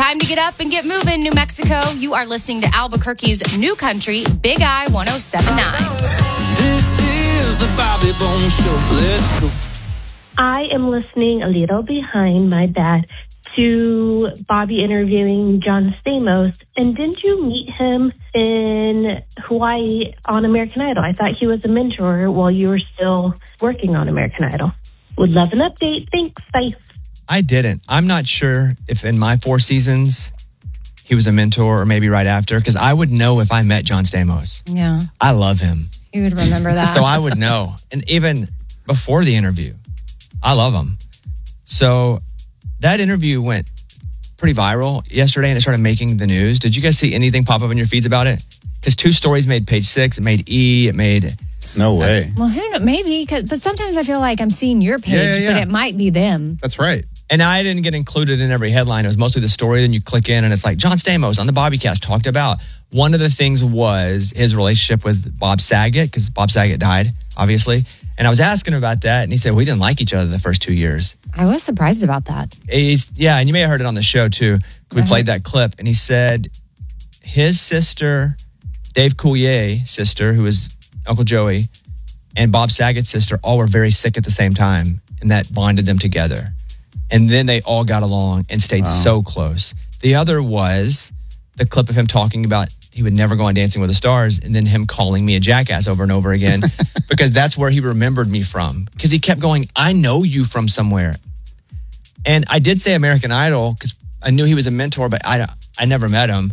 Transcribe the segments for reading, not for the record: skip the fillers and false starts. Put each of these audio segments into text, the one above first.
Time to get up and get moving, New Mexico. You are listening to Albuquerque's New Country, Big I 107.9. This is the Bobby Bones Show. Let's go. I am listening a little behind my back to Bobby interviewing John Stamos. And didn't you meet him in Hawaii on American Idol? I thought he was a mentor while you were still working on American Idol. Would love an update. Thanks. Bye. I didn't. I'm not sure if in my 4 seasons he was a mentor or maybe right after, because I would know if I met John Stamos. Yeah. I love him. You would remember that. So I would know. And even before the interview, I love him. So that interview went pretty viral yesterday and it started making the news. Did you guys see anything pop up in your feeds about it? Because 2 stories made Page 6. It made E. It made... No way. Well, who knows? Maybe. But sometimes I feel like I'm seeing your page, but it might be them. That's right. And I didn't get included in every headline. It was mostly the story. Then you click in and it's like, John Stamos on the Bobbycast talked about. One of the things was his relationship with Bob Saget, because Bob Saget died, obviously. And I was asking him about that. And he said, we didn't like each other the first 2 years. I was surprised about that. And you may have heard it on the show too. We played that clip. And he said his sister, Dave Coulier's sister, who was Uncle Joey, and Bob Saget's sister all were very sick at the same time. And that bonded them together. And then they all got along and stayed so close. The other was the clip of him talking about he would never go on Dancing with the Stars, and then him calling me a jackass over and over again because that's where he remembered me from. Because he kept going, I know you from somewhere. And I did say American Idol because I knew he was a mentor, but I never met him.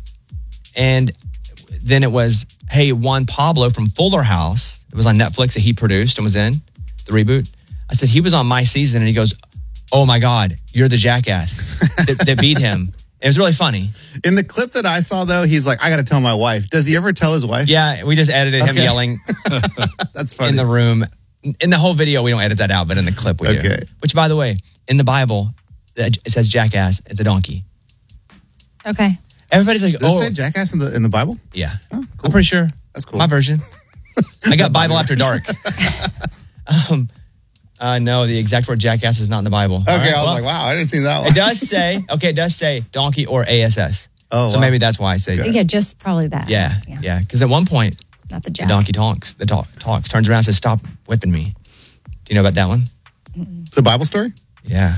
And then it was, hey, Juan Pablo from Fuller House. It was on Netflix that he produced and was in the reboot. I said, he was on my season, and he goes, oh my God, you're the jackass that beat him. It was really funny. In the clip that I saw, though, he's like, I got to tell my wife. Does he ever tell his wife? Yeah, we just edited him yelling That's funny. in the room. In the whole video, we don't edit that out, but in the clip we do. Which, by the way, in the Bible, it says jackass. It's a donkey. Okay. Everybody's like, Does it say jackass in the Bible? Yeah. Oh, cool. I'm pretty sure. That's cool. My version. I got Bible After Dark. No, the exact word jackass is not in the Bible. Okay, I was like, wow, I didn't see that one. It does say donkey or ASS. Oh, so maybe that's why I say that. Yeah, just probably that. Yeah. Because at one point, not the the donkey talks, turns around and says, stop whipping me. Do you know about that one? It's a Bible story? Yeah.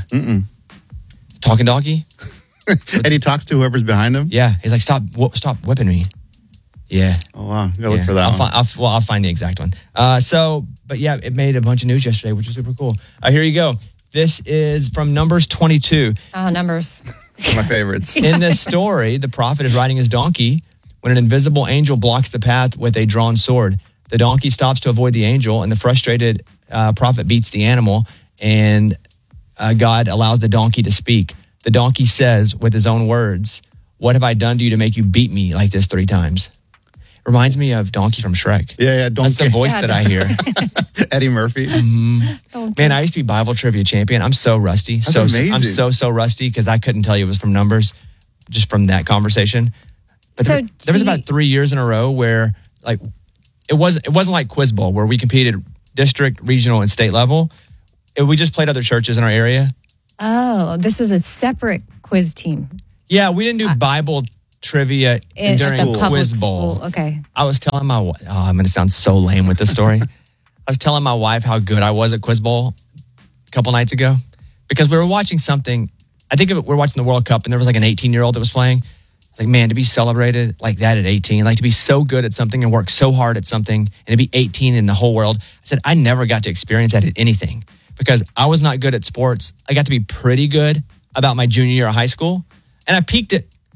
Talking donkey? And he talks to whoever's behind him? Yeah. He's like, stop whipping me. Yeah. Oh, wow. You gotta look for that one. I'll find the exact one. But yeah, it made a bunch of news yesterday, which is super cool. Here you go. This is from Numbers 22. Numbers. One of my favorites. In this story, the prophet is riding his donkey when an invisible angel blocks the path with a drawn sword. The donkey stops to avoid the angel, and the frustrated prophet beats the animal, and God allows the donkey to speak. The donkey says with his own words, what have I done to you to make you beat me like this 3 times? Reminds me of Donkey from Shrek. Yeah, Donkey. That's the voice that I hear. Eddie Murphy. Man, I used to be Bible trivia champion. I'm so rusty. That's amazing. I'm so rusty because I couldn't tell you it was from Numbers just from that conversation. But there was about 3 years in a row where like it wasn't like Quiz Bowl where we competed district, regional, and state level. We just played other churches in our area. Oh, this was a separate quiz team. Yeah, we didn't do Bible trivia during Quiz Bowl. School. Okay. I was telling my wife, I'm going to sound so lame with this story. I was telling my wife how good I was at Quiz Bowl a couple nights ago because we were watching something. I think we were watching the World Cup and there was like an 18-year-old that was playing. I was like, man, to be celebrated like that at 18, like to be so good at something and work so hard at something and to be 18 in the whole world. I said, I never got to experience that at anything because I was not good at sports. I got to be pretty good about my junior year of high school and I peaked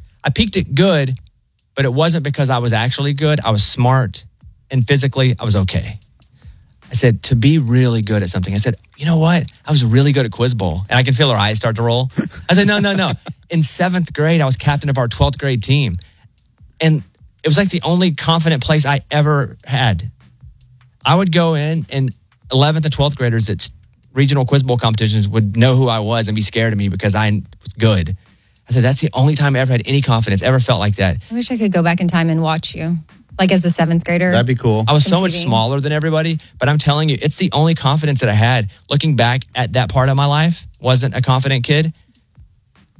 it good, but it wasn't because I was actually good. I was smart and physically I was okay. I said, to be really good at something. I said, you know what? I was really good at Quiz Bowl. And I can feel her eyes start to roll. I said, no. In 7th grade, I was captain of our 12th grade team. And it was like the only confident place I ever had. I would go in and 11th and 12th graders at regional Quiz Bowl competitions would know who I was and be scared of me because I was good. I said, that's the only time I ever had any confidence, ever felt like that. I wish I could go back in time and watch you. Like as a 7th grader. That'd be cool. I was so much smaller than everybody, but I'm telling you, it's the only confidence that I had. Looking back at that part of my life, wasn't a confident kid.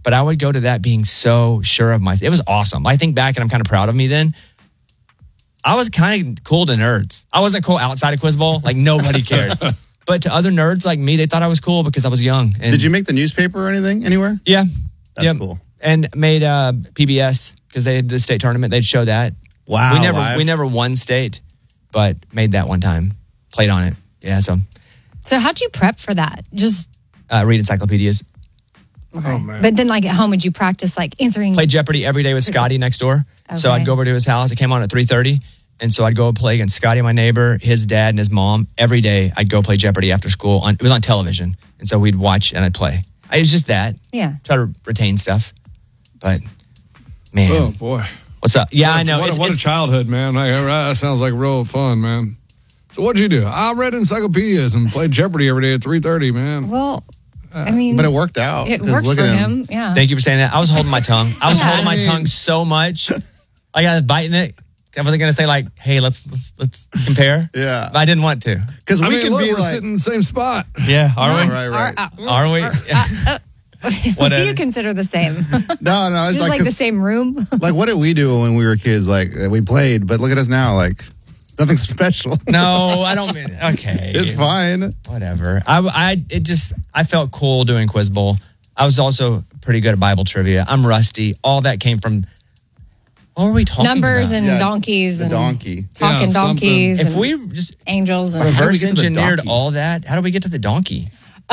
But I would go to that being so sure of myself. It was awesome. I think back and I'm kind of proud of me then. I was kind of cool to nerds. I wasn't cool outside of Quiz Bowl. Like nobody cared. But to other nerds like me, they thought I was cool because I was young. And Did you make the newspaper or anything anywhere? Yeah. That's cool. And made PBS because they had the state tournament. They'd show that. Wow. We never won state, but made that one time. Played on it. Yeah, so how'd you prep for that? Just read encyclopedias. okay. But then like at home, would you practice like answering? Played Jeopardy every day with Scotty next door. So Okay. I'd go over to his house. It came on at 3:30. And so I'd go play against Scotty, my neighbor, his dad, and his mom. Every day I'd go play Jeopardy after school. It was on television. And so we'd watch and I'd play. It was just that. Yeah. Try to retain stuff. But, man. Oh, boy. What's up? Yeah, I know. What a childhood, man. That sounds like real fun, man. So what'd you do? I read encyclopedias and played Jeopardy every day at 3:30, man. Well, I mean, But it worked out. it 'cause worked look for at him. Yeah. Thank you for saying that. I was holding my tongue. I was Yeah, holding my I mean- tongue so much. I got biting it. I wasn't gonna say like, "Hey, let's compare." Yeah. But I didn't want to. Because we mean, can look, be we're like, sitting in the same spot. Yeah, are we? right. Are we? What do Whatever. you consider the same? No, it's Just like the 'cause, same room? like what did we do when we were kids? Like we played, but look at us now. Like nothing special. No, I don't mean. Okay, It's fine. Whatever. I felt cool doing Quiz Bowl. I was also pretty good at Bible trivia. I'm rusty. All that came from. What were we talking Numbers about? and Yeah, donkeys the and donkey. talking Yeah, something. donkeys If and we just angels and reverse get to the engineered donkey? all that, how do we get to the donkey?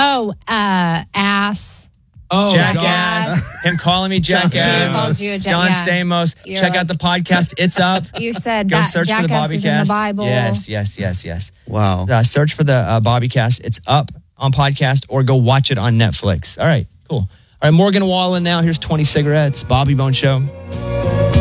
ass. Oh, Jackass. Him calling me jackass. He called you a John jackass. Stamos. You're Check a- out the podcast. It's up. You said Go that search for the jackass is in Bobbycast. the Bible. Yes. Wow. Search for the Bobbycast. It's up on podcast or go watch it on Netflix. All right, cool. All right, Morgan Wallen now. Here's 20 cigarettes. Bobby Bone Show.